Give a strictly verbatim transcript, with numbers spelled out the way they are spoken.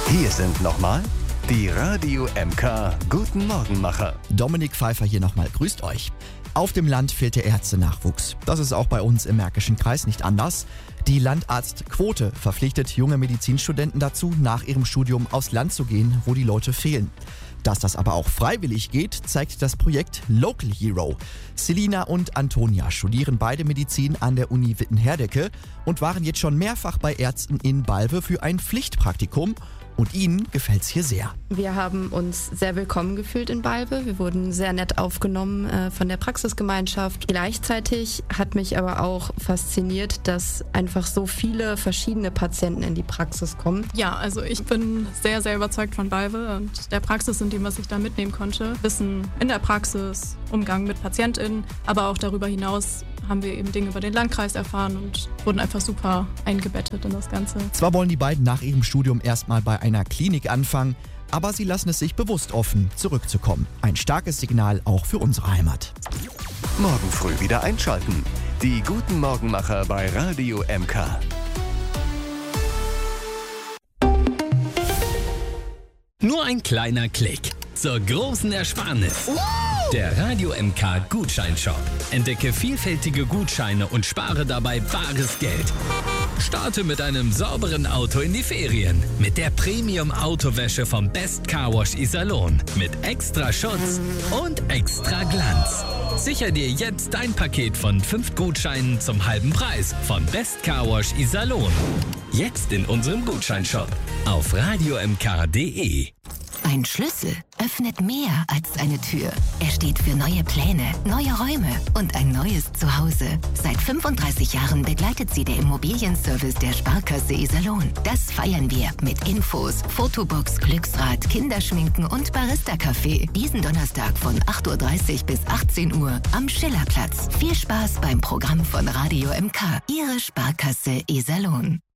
Hier sind nochmal die Radio M K Guten Morgenmacher. Dominik Pfeiffer hier nochmal. Grüßt euch. Auf dem Land fehlt der Ärztenachwuchs. Das ist auch bei uns im Märkischen Kreis nicht anders. Die Landarztquote verpflichtet junge Medizinstudenten dazu, nach ihrem Studium aufs Land zu gehen, wo die Leute fehlen. Dass das aber auch freiwillig geht, zeigt das Projekt Local Hero. Selina und Antonia studieren beide Medizin an der Uni Witten-Herdecke und waren jetzt schon mehrfach bei Ärzten in Balve für ein Pflichtpraktikum. Und ihnen gefällt's hier sehr. Wir haben uns sehr willkommen gefühlt in Balve. Wir wurden sehr nett aufgenommen äh, von der Praxisgemeinschaft. Gleichzeitig hat mich aber auch fasziniert, dass einfach so viele verschiedene Patienten in die Praxis kommen. Ja, also ich bin sehr, sehr überzeugt von Balve und der Praxis und dem, was ich da mitnehmen konnte. Wissen in der Praxis, Umgang mit PatientInnen, aber auch darüber hinaus haben wir eben Dinge über den Landkreis erfahren und wurden einfach super eingebettet in das Ganze. Zwar wollen die beiden nach ihrem Studium erstmal bei einer Klinik anfangen, aber sie lassen es sich bewusst offen, zurückzukommen. Ein starkes Signal auch für unsere Heimat. Morgen früh wieder einschalten. Die Guten Morgenmacher bei Radio M K. Nur ein kleiner Klick zur großen Ersparnis. Der Radio M K Gutscheinshop. Entdecke vielfältige Gutscheine und spare dabei bares Geld. Starte mit einem sauberen Auto in die Ferien. Mit der Premium-Autowäsche vom Best Car Wash Iserlohn. Mit extra Schutz und extra Glanz. Sicher dir jetzt dein Paket von fünf Gutscheinen zum halben Preis von Best Car Wash Iserlohn. Jetzt in unserem Gutscheinshop auf radio m k punkt d e. Ein Schlüssel öffnet mehr als eine Tür. Er steht für neue Pläne, neue Räume und ein neues Zuhause. Seit fünfunddreißig Jahren begleitet sie der Immobilienservice der Sparkasse Iserlohn. Das feiern wir mit Infos, Fotobox, Glücksrad, Kinderschminken und Barista-Café. Diesen Donnerstag von acht Uhr dreißig bis achtzehn Uhr am Schillerplatz. Viel Spaß beim Programm von Radio M K. Ihre Sparkasse Iserlohn.